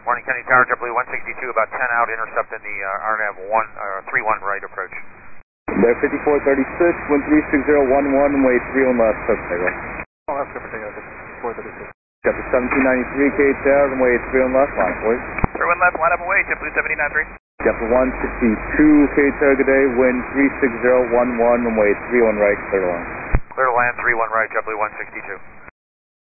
Morning, Kenny Tower, JetBlue 162, about 10 out, intercept in the RNAV 31 right approach. There 5436, wind 36011, runway 31 left, takeoff. Oh, that's good for takeoff, 5436. Got the 1793 K Tower, runway 31 left, line, please. 31 left, line up away, JetBlue 793. Got the 162 K Tower, good day, wind 36011, runway 31 right, clear to land. Clear to land, 31 right, JetBlue 162.